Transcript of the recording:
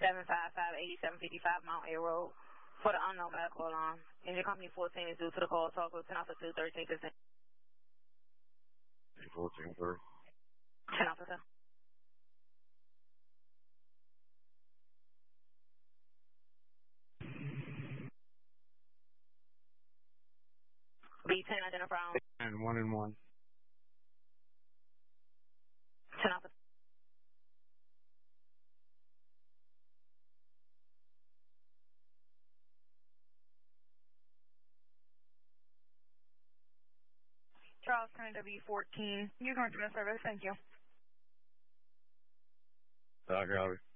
755-8755 Mount A Road for the unknown medical alarm. Engine company 14 is due to the call. Talk with 10 officer 1315. 14, sir. 10 officer. B10 identify. And 1 and 1. 10 officer. Charles County W14. You can return to service. Thank you. Copy.